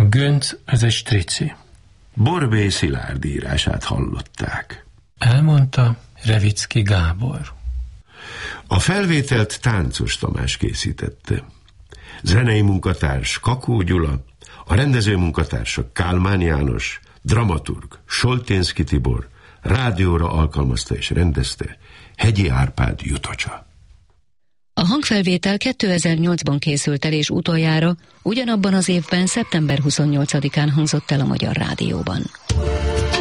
Gönc az egy strici. Borbély Szilárd írását hallották. Elmondta Revicki Gábor. A felvételt Táncos Tamás készítette. Zenei munkatárs Kakó Gyula, a rendező munkatársak Kálmán János, dramaturg Solténszky Tibor, rádióra alkalmazta és rendezte Hegyi Árpád Jutocsa. A hangfelvétel 2008-ban készült el, és utoljára ugyanabban az évben, szeptember 28-án hangzott el a Magyar Rádióban.